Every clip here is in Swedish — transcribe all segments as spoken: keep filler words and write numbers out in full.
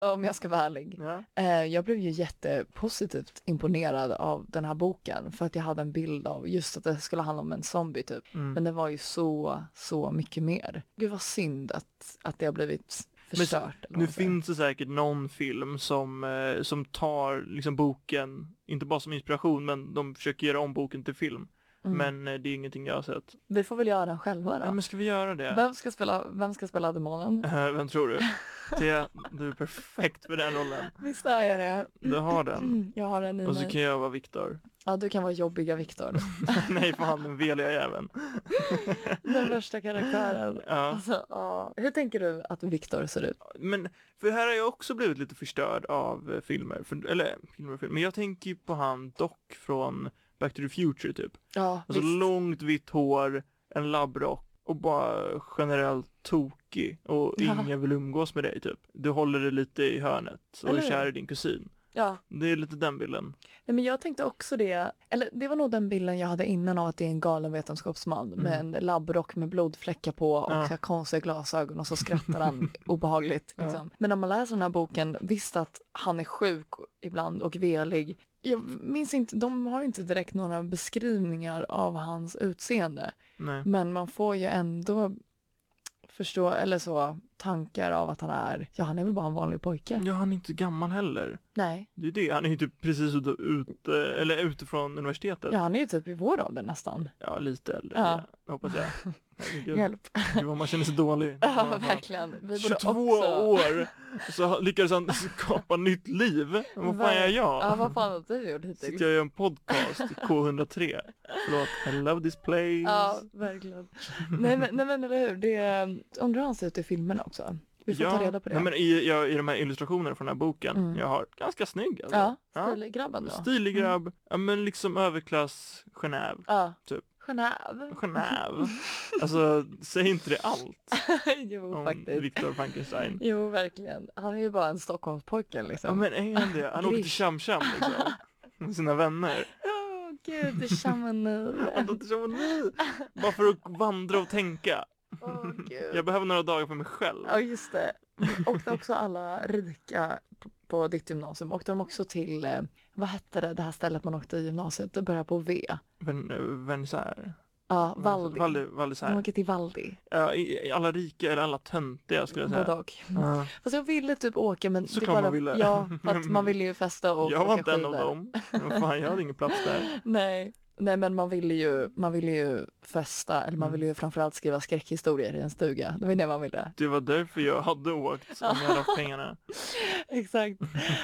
Om jag ska vara ärlig. Ja. Eh, jag blev ju jättepositivt imponerad av den här boken för att jag hade en bild av just att det skulle handla om en zombie typ. Mm. Men det var ju så, så mycket mer. Gud vad synd att, att det har blivit förstört. Men eller nu vad det är. finns det säkert någon film som, eh, som tar liksom boken, inte bara som inspiration, men de försöker göra om boken till film. Mm. Men eh, det är ingenting jag har sett. Vi får väl göra den själva då. Ja, men ska vi göra det? Vem ska spela, vem ska spela demonen? Eh, vem tror du? Thea, du är perfekt för den rollen. Visst är jag det. Du har den. Mm, jag har den i Och så mig. kan jag vara Viktor. Ja, du kan vara jobbiga Viktor. Nej, fan, den veliga jäveln. Den värsta karaktären. Ja. Alltså, ja. Hur tänker du att Viktor ser ut? Men för här har jag också blivit lite förstörd av eh, filmer. För, eller filmer och filmer. Men jag tänker ju på han Doc från Back to the Future typ. Ja, Alltså visst. långt vitt hår, en labbrock och bara generellt tokig. Och Ja. ingen vill umgås med dig typ. Du håller det lite i hörnet och Eller är hur? kär i din kusin. Ja. Det är lite den bilden. Nej, men jag tänkte också det, eller det var nog den bilden jag hade innan av att det är en galen vetenskapsman med en labbrock med blodfläckar på och Ja. så här konstiga glasögon och så skrattar han obehagligt. Ja. Liksom. Men när man läser den här boken, visst att han är sjuk ibland och velig. Jag minns inte, de har inte direkt några beskrivningar av hans utseende. Nej. Men man får ju ändå förstå, eller så, tankar av att han är, ja han är väl bara en vanlig pojke. Ja, han är inte gammal heller. Nej. Det är det. Han är ju typ precis ute, ute eller ute från universitetet. Ja, han är ju typ i vår ålder nästan. Ja, lite äldre. Ja. Ja, hoppas jag. Herregud. Hjälp. Gud vad man känner sig dålig. Ja, verkligen. Vi borde tjugotvå också... år så lyckades han skapa nytt liv. Men vad fan är jag? Ja, vad fan har du gjort hittills? Sitter jag i en podcast i K hundratre. Förlåt, I love this place. Ja, verkligen. nej, men, nej men eller hur, det undrar han ser ut i filmerna också. Vi får ja, ta reda på det. Nej, men i, ja, i de här illustrationerna från den här boken, Mm. jag har ganska snygg alltså. Ja, Ja. stilig grabben då. Stilig grabb, ja men liksom överklass Genève, Ja. typ. Genève. Genève. Alltså, säg inte det allt jo, om faktiskt. Victor Frankenstein. Jo, verkligen. Han är ju bara en Stockholmspojke liksom. Ja men är han det? Han åker till Grish. Cham Cham liksom. Med sina vänner. Åh, gud, det är Chamonix. Han åker till Chamonix. Bara för att vandra och tänka. Åh, gud. Jag behöver några dagar för mig själv. Ja, just det. Åkte också alla rika på, på ditt gymnasium. Åkte de också till, eh, vad hette det, det här stället man åkte i gymnasiet? Det börjar på V. Ven, Vernissär. Ja, Valdi. Valdi, Valdi De åker till Valdi. Ja, i, i alla rika eller alla töntiga skulle jag säga. Både och. Ja. Fast jag ville typ åka, men Så det klart bara, man ville. Ja, för att man ville ju festa och Jag var åka inte en av skidor. dem. Men fan, jag hade ingen plats där. Nej. Nej, men man ville ju, man ville ju festa, eller man Mm. ville ju framförallt skriva skräckhistorier i en stuga. Det var det man ville. Det var därför jag hade åkt om jag hade haft pengarna. Exakt.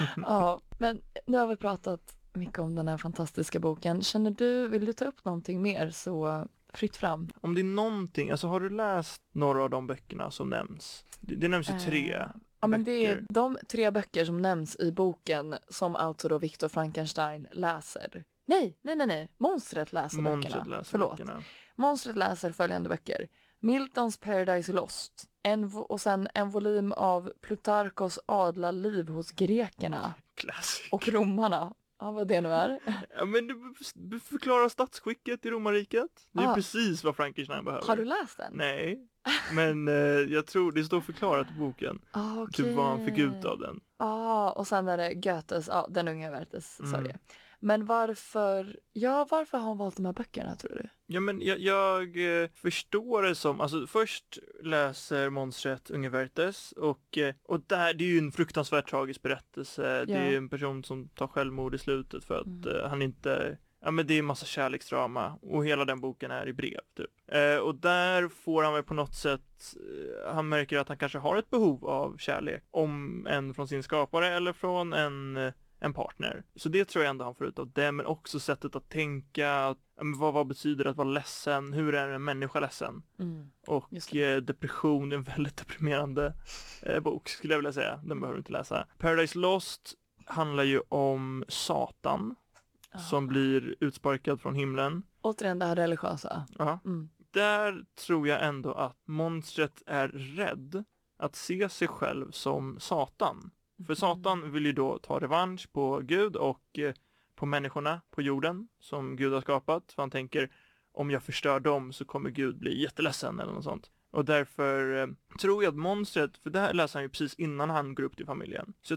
Ja, men nu har vi pratat mycket om den här fantastiska boken. Känner du, vill du ta upp någonting mer så fritt fram? Om det är någonting, alltså har du läst några av de böckerna som nämns? Det, det nämns ju tre. Eh, Ja, men det är böcker. de tre böcker som nämns i boken som alltså då Victor Frankenstein läser. Nej, nej, nej, nej. Monstret läser Monstret böckerna. läser Förlåt. böckerna. Monstret läser följande böcker. Miltons Paradise Lost. En vo- och sen en volym av Plutarkos adla liv hos grekerna Classic. och romarna. Ja, vad det nu är. Ja, men du, du förklarar statsskicket i romarriket. Det är Ah. precis vad Frankenstein behöver. Har du läst den? Nej, men eh, jag tror det står förklarat i boken. Ah, okej. Typ vad han fick ut av den. Ja, och sen är det Goethes, ja, den unga Werthers, Mm. sorry. Men varför, ja, varför har han valt de här böckerna, tror du? Ja, men jag, jag eh, förstår det som, alltså först läser Monstret Unge Werthers och, eh, och där, det är ju en fruktansvärt tragisk berättelse. Det är Ja. en person som tar självmord i slutet för att Mm. eh, han inte, ja men det är en massa kärleksdrama och hela den boken är i brev typ. Eh, och där får han väl på något sätt, eh, han märker att han kanske har ett behov av kärlek, om en från sin skapare eller från en eh, en partner. Så det tror jag ändå han får ut av det, men också sättet att tänka, att, ja, men vad, vad betyder det att vara ledsen? Hur är en människa ledsen? Mm. Och Just det. eh, depression är en väldigt deprimerande eh, bok, skulle jag vilja säga. Den behöver du inte läsa. Paradise Lost handlar ju om Satan Ja. som blir utsparkad från himlen. Återigen det här religiösa. Ja. Mm. Där tror jag ändå att monstret är rädd att se sig själv som Satan. För Satan vill ju då ta revansch på Gud och eh, på människorna på jorden som Gud har skapat. För han tänker, om jag förstör dem så kommer Gud bli jätteledsen eller något sånt. Och därför eh, tror jag att monstret, för det här läser han ju precis innan han går upp till familjen. Så